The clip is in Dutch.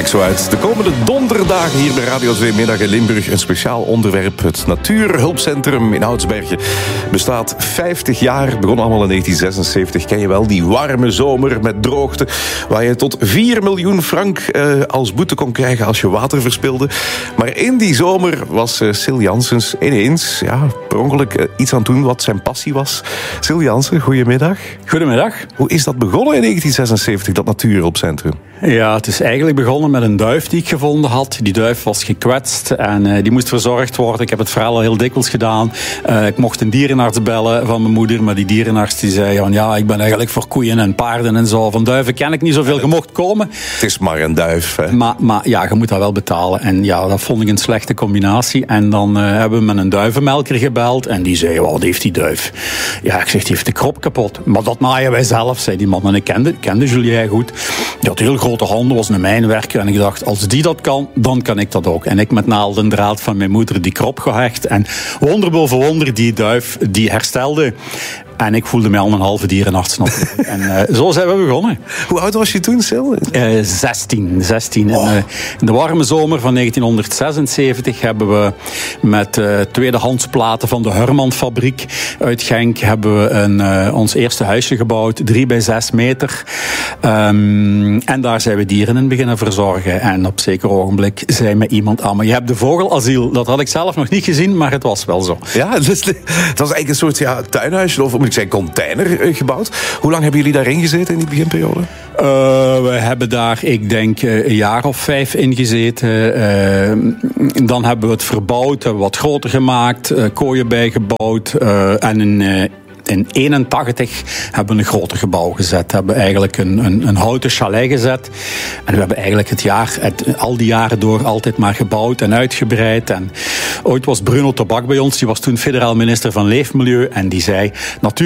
eigenlijk zo uit. De komende donderdagen hier bij Radio 2 Middag in Limburg. Een speciaal onderwerp. Het Natuurhulpcentrum in Oudsbergen bestaat 50 jaar. Begon allemaal in 1976. Ken je wel, die warme zomer met droogte. Waar je tot 4 miljoen frank als boete kon krijgen als je water verspilde. Maar in die zomer was Sil Janssens ineens, per ongeluk iets aan het doen wat zijn passie was. Sil Janssen, goedemiddag. Goedemiddag. Hoe is dat begonnen in 1976, dat Natuurhulpcentrum? Ja, het is eigenlijk begonnen met een duif die ik gevonden had. Die duif was gekwetst en die moest verzorgd worden. Ik heb het verhaal al heel dikwijls gedaan. Ik mocht een dierenarts bellen van mijn moeder, maar die dierenarts die zei van ik ben eigenlijk voor koeien en paarden en zo. Van duiven ken ik niet zoveel. Je mocht komen. Het is maar een duif, hè? Maar je moet dat wel betalen. En dat vond ik een slechte combinatie. En dan hebben we met een duivenmelker gebeld en die zei, wat heeft die duif? Ja, ik zeg, die heeft de krop kapot. Maar dat naaien wij zelf, zei die man. En ik kende Julien goed. Die had heel grote handen, was een mijnwerker. En ik dacht, als die dat kan, dan kan ik dat ook. En ik met naald en draad van mijn moeder die krop gehecht. En wonder boven wonder, die duif, die herstelde. En ik voelde mij al een halve dierenarts nog. En zo zijn we begonnen. Hoe oud was je toen, Sil? 16. In de warme zomer van 1976 hebben we met tweedehands platen van de Hurman-fabriek uit Genk hebben we ons eerste huisje gebouwd, 3 bij 6 meter. En daar zijn we dieren in beginnen verzorgen. En op zeker ogenblik zei me iemand aan, maar je hebt de vogelasiel. Dat had ik zelf nog niet gezien, maar het was wel zo. Ja, het was eigenlijk een soort tuinhuisje, of moet ik zeggen container gebouwd. Hoe lang hebben jullie daarin gezeten in die beginperiode? We hebben daar, ik denk, een jaar of 5 in gezeten. Dan hebben we het verbouwd, hebben we wat groter gemaakt, kooien bijgebouwd en in 81 hebben we een groter gebouw gezet. We hebben eigenlijk een houten chalet gezet. En we hebben eigenlijk al die jaren door altijd maar gebouwd en uitgebreid. En ooit was Bruno Tobak bij ons. Die was toen federaal minister van Leefmilieu. En die zei,